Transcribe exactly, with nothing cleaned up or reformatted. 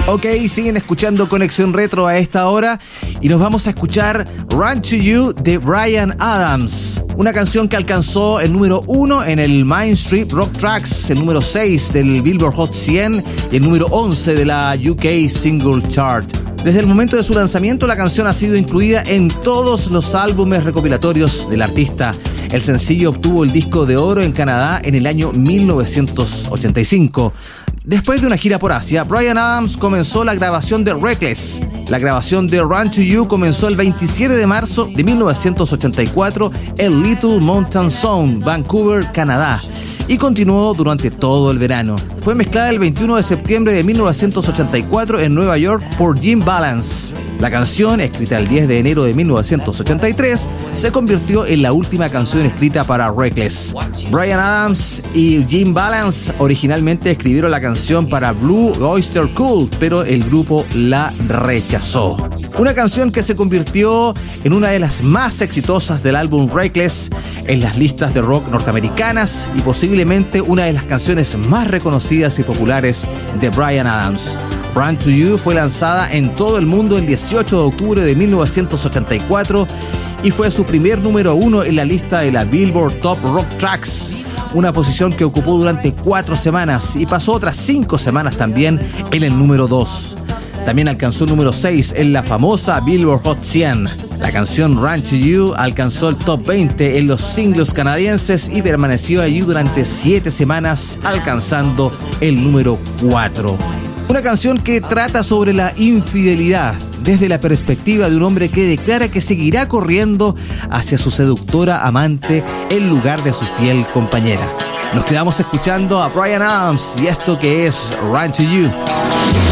Ok, siguen escuchando Conexión Retro a esta hora y nos vamos a escuchar Run to You de Bryan Adams, una canción que alcanzó el número uno en el Mainstream Rock Tracks, el número seis del Billboard Hot cien y el número once de la U K Single Chart. Desde el momento de su lanzamiento, la canción ha sido incluida en todos los álbumes recopilatorios del artista. El sencillo obtuvo el disco de oro en Canadá en el año mil novecientos ochenta y cinco. Después de una gira por Asia, Bryan Adams comenzó la grabación de Reckless. La grabación de Run to You comenzó el veintisiete de marzo de mil novecientos ochenta y cuatro en Little Mountain Sound, Vancouver, Canadá, y continuó durante todo el verano. Fue mezclada el veintiuno de septiembre de mil novecientos ochenta y cuatro en Nueva York por Jim Balance. La canción, escrita el diez de enero de mil novecientos ochenta y tres, se convirtió en la última canción escrita para Reckless. Bryan Adams y Jim Balance originalmente escribieron la canción para Blue Oyster Cult, pero el grupo la rechazó. Una canción que se convirtió en una de las más exitosas del álbum Reckless en las listas de rock norteamericanas y posiblemente una de las canciones más reconocidas y populares de Bryan Adams. Run to You fue lanzada en todo el mundo el dieciocho de octubre de mil novecientos ochenta y cuatro y fue su primer número uno en la lista de la Billboard Top Rock Tracks, una posición que ocupó durante cuatro semanas y pasó otras cinco semanas también en el número dos. También alcanzó el número seis en la famosa Billboard Hot cien. La canción Run to You alcanzó el top veinte en los singles canadienses y permaneció allí durante siete semanas, alcanzando el número cuatro. Una canción que trata sobre la infidelidad desde la perspectiva de un hombre que declara que seguirá corriendo hacia su seductora amante en lugar de su fiel compañera. Nos quedamos escuchando a Bryan Adams y esto que es Run to You.